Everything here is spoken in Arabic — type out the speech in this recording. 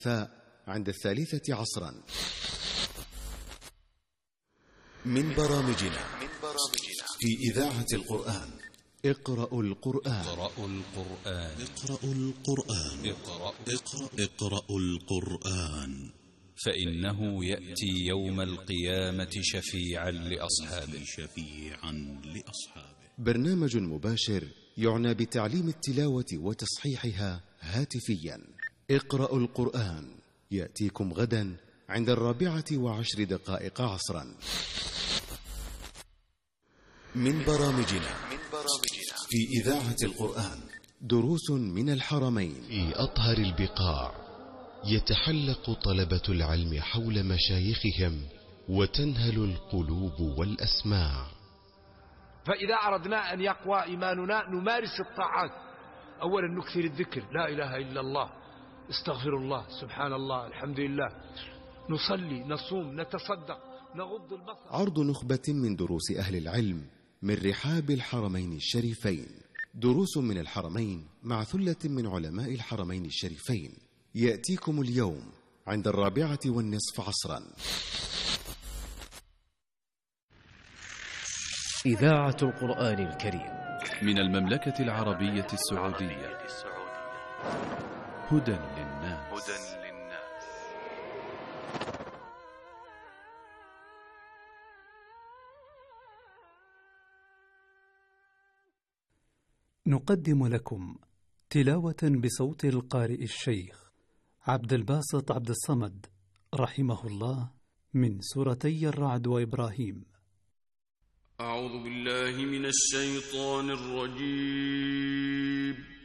عند 3 عصرا. من برامجنا في إذاعة القرآن. اقرأوا القرآن. اقرأوا القرآن فإنه يأتي يوم القيامة شفيعا لأصحابه. برنامج مباشر يعنى بتعليم التلاوة وتصحيحها هاتفيا. اقرأوا القرآن يأتيكم غدا عند 4:10 عصرا. من برامجنا في إذاعة القرآن دروس من الحرمين. في أطهر البقاع يتحلق طلبة العلم حول مشايخهم وتنهل القلوب والأسماع. فإذا أردنا أن يقوى إيماننا نمارس الطاعات. أولا نكثر الذكر، لا إله إلا الله، استغفر الله، سبحان الله، الحمد لله، نصلي، نصوم، نتصدق، نغض البصر. عرض نخبة من دروس أهل العلم من رحاب الحرمين الشريفين. دروس من الحرمين مع ثلة من علماء الحرمين الشريفين يأتيكم اليوم عند 4:15 عصرا. إذاعة القرآن الكريم من المملكة العربية السعودية. هدى للناس. نقدم لكم تلاوة بصوت القارئ الشيخ عبد الباسط عبد الصمد رحمه الله من سورتي الرعد وإبراهيم. أعوذ بالله من الشيطان الرجيم.